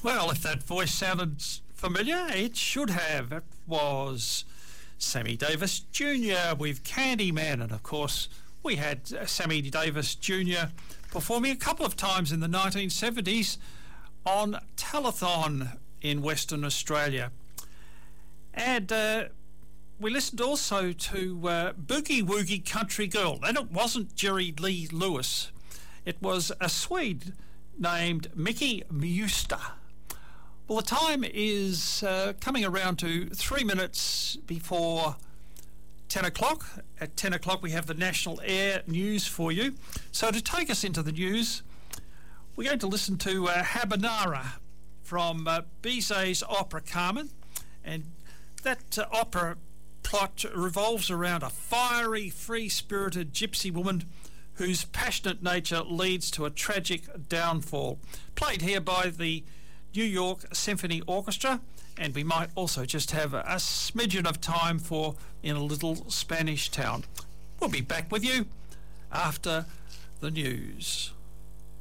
Well, if that voice sounded familiar, it should have. It was Sammy Davis Jr. with Candyman, and of course we had Sammy Davis Jr. performing a couple of times in the 1970s on Telethon in Western Australia. And we listened also to Boogie Woogie Country Girl, and it wasn't Jerry Lee Lewis. It was a Swede named Mickey Muster. Well, the time is coming around to 3 minutes before 10 o'clock. At 10 o'clock we have the National Air News for you. So to take us into the news, we're going to listen to Habanera from Bizet's opera Carmen, and that opera plot revolves around a fiery, free-spirited gypsy woman whose passionate nature leads to a tragic downfall. Played here by the New York Symphony Orchestra, and we might also just have a smidgen of time for In a Little Spanish Town. We'll be back with you after the news.